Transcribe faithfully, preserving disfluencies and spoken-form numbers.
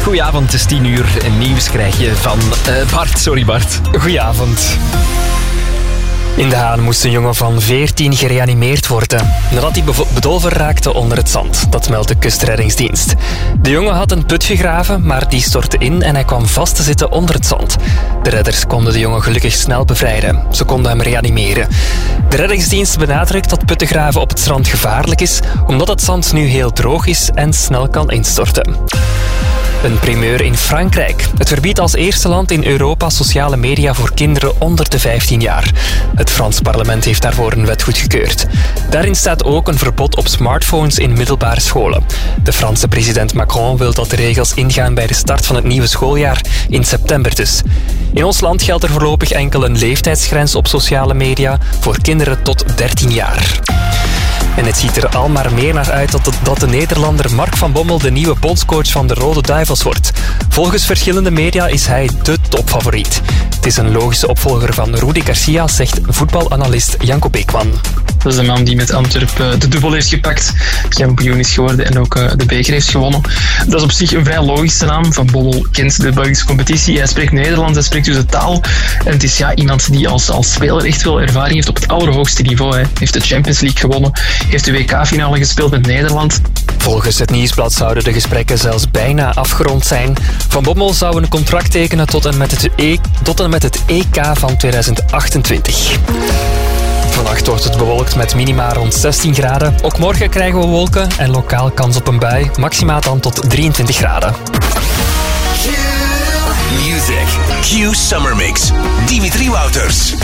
Goedenavond, het is tien uur. Nieuws krijg je van uh, Bart. Sorry Bart. Goedenavond. In De Haan moest een jongen van veertien gereanimeerd worden nadat hij bevo- bedolven raakte onder het zand. Dat meldt de kustreddingsdienst. De jongen had een put gegraven, maar die stortte in en hij kwam vast te zitten onder het zand. De redders konden de jongen gelukkig snel bevrijden. Ze konden hem reanimeren. De reddingsdienst benadrukt dat puttengraven op het strand gevaarlijk is, omdat het zand nu heel droog is en snel kan instorten. Een primeur in Frankrijk. Het verbiedt als eerste land in Europa sociale media voor kinderen onder de vijftien jaar. Het Frans parlement heeft daarvoor een wet goedgekeurd. Daarin staat ook een verbod op smartphones in middelbare scholen. De Franse president Macron wil dat de regels ingaan bij de start van het nieuwe schooljaar, in september dus. In ons land geldt er voorlopig enkel een leeftijdsgrens op sociale media voor kinderen tot dertien jaar. En het ziet er al maar meer naar uit dat de, dat de Nederlander Mark van Bommel de nieuwe bondscoach van de Rode Duivels wordt. Volgens verschillende media is hij de topfavoriet. Het is een logische opvolger van Rudi Garcia, zegt voetbalanalist Janko Beekman. Dat is de man die met Antwerpen de dubbel heeft gepakt, kampioen is geworden en ook de beker heeft gewonnen. Dat is op zich een vrij logische naam. Van Bommel kent de Belgische competitie. Hij spreekt Nederlands, hij spreekt dus de taal. En het is ja, iemand die als, als speler echt veel ervaring heeft op het allerhoogste niveau. Hij heeft de Champions League gewonnen, heeft de W K-finale gespeeld met Nederland. Volgens het Nieuwsblad zouden de gesprekken zelfs bijna afgerond zijn. Van Bommel zou een contract tekenen tot en met het, e- tot en met het E K van tweeduizend achtentwintig. Vannacht wordt het bewolkt met minima rond zestien graden. Ook morgen krijgen we wolken en lokaal kans op een bui. Maxima dan tot drieëntwintig graden. Music. Q Summer Mix. Dimitri Wouters.